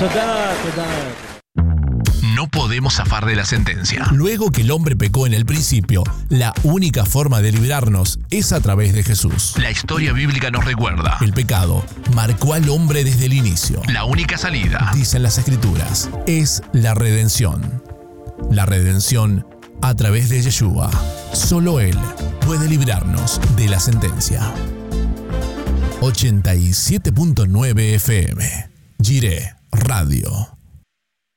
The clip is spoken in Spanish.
No podemos zafar de la sentencia. Luego que el hombre pecó en el principio, la única forma de librarnos es a través de Jesús. La historia bíblica nos recuerda: el pecado marcó al hombre desde el inicio. La única salida, dicen las Escrituras, es la redención. La redención a través de Yeshua. Solo Él puede librarnos de la sentencia. 87.9 FM. Jireh Radio.